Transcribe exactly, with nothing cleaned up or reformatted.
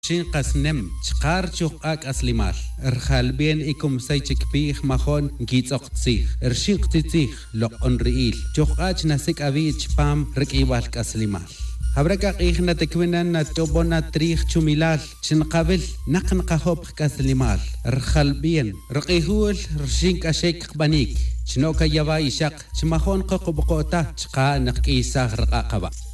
شين قسنم شقار شوقاك أسلمال إرخال بين إكم سيتك بيخ مخون جيت أقتصيخ إرشين قتتيخ لقن رئيل شوقاك ناسك أبيت شبام ركيبالك أسلمال هبرك قيخنا تكوينا نتوبونا تريخ شميلال شنقابل نقنق هوب كاسلمال إرخال بين رقيهول رشين كشيك قبانيك شنوكا يبا يشاق شمخون قوقو بقوتا شقا نقيسا رقاقبا